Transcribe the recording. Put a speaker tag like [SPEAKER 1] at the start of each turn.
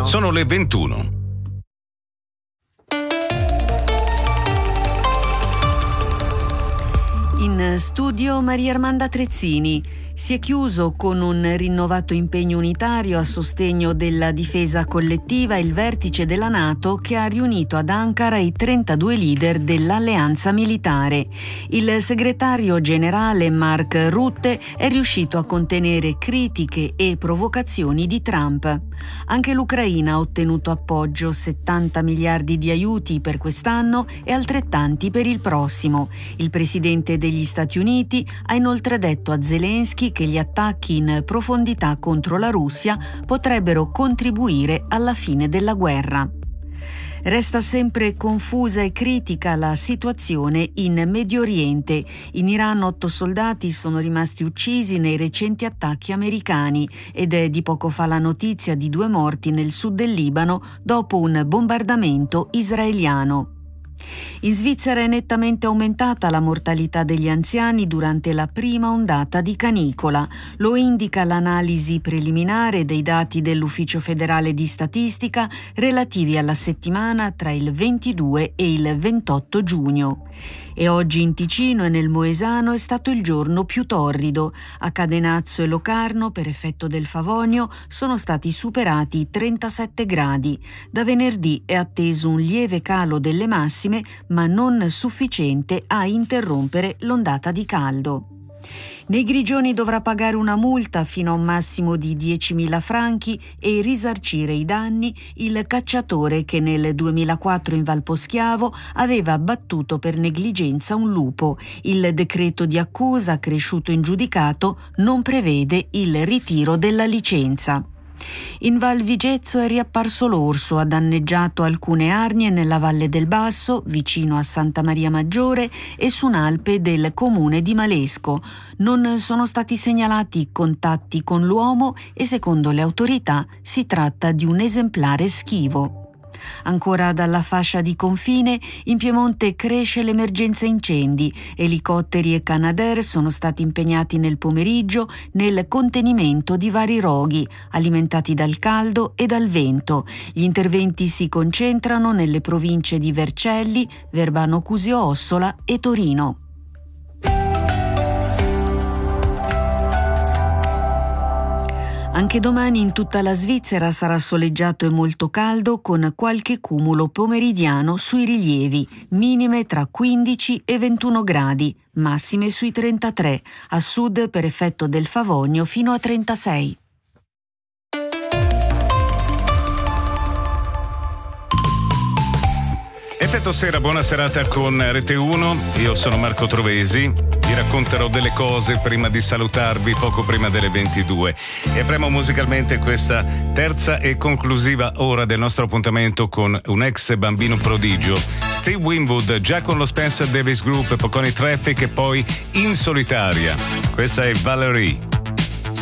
[SPEAKER 1] Sono le 21.
[SPEAKER 2] In studio Maria Armanda Trezzini. Si è chiuso con un rinnovato impegno unitario a sostegno della difesa collettiva il vertice della NATO che ha riunito ad Ankara i 32 leader dell'alleanza militare. Il segretario generale Mark Rutte è riuscito a contenere critiche e provocazioni di Trump. Anche l'Ucraina ha ottenuto appoggio, 70 miliardi di aiuti per quest'anno e altrettanti per il prossimo. Il presidente degli Stati Uniti ha inoltre detto a Zelensky che gli attacchi in profondità contro la Russia potrebbero contribuire alla fine della guerra. Resta sempre confusa e critica la situazione in Medio Oriente. In Iran 8 soldati sono rimasti uccisi nei recenti attacchi americani ed è di poco fa la notizia di 2 morti nel sud del Libano dopo un bombardamento israeliano. In Svizzera è nettamente aumentata la mortalità degli anziani durante la prima ondata di canicola. Lo indica l'analisi preliminare dei dati dell'Ufficio federale di statistica relativi alla settimana tra il 22 e il 28 giugno. E oggi in Ticino e nel Moesano è stato il giorno più torrido. A Cadenazzo e Locarno, per effetto del Favonio, sono stati superati i 37 gradi. Da venerdì è atteso un lieve calo delle massime, ma non sufficiente a interrompere l'ondata di caldo. Nei Grigioni dovrà pagare una multa fino a un massimo di 10.000 franchi e risarcire i danni il cacciatore che nel 2004 in Valposchiavo aveva abbattuto per negligenza un lupo. Il decreto di accusa, cresciuto in giudicato, non prevede il ritiro della licenza. In Val Vigezzo è riapparso l'orso, ha danneggiato alcune arnie nella Valle del Basso, vicino a Santa Maria Maggiore e su un'alpe del comune di Malesco. Non sono stati segnalati contatti con l'uomo e secondo le autorità si tratta di un esemplare schivo. Ancora dalla fascia di confine, in Piemonte cresce l'emergenza incendi. Elicotteri e Canadair sono stati impegnati nel pomeriggio nel contenimento di vari roghi, alimentati dal caldo e dal vento. Gli interventi si concentrano nelle province di Vercelli, Verbano Cusio Ossola e Torino. Anche domani in tutta la Svizzera sarà soleggiato e molto caldo con qualche cumulo pomeridiano sui rilievi, minime tra 15 e 21 gradi, massime sui 33, a sud per effetto del Favonio fino a 36.
[SPEAKER 1] Effetto sera, buona serata con Rete 1, io sono Marco Trovesi, vi racconterò delle cose prima di salutarvi poco prima delle 22 e apriamo musicalmente questa terza e conclusiva ora del nostro appuntamento con un ex bambino prodigio, Steve Winwood, già con lo Spencer Davis Group, poi con i Traffic e poi in solitaria. Questa è Valerie.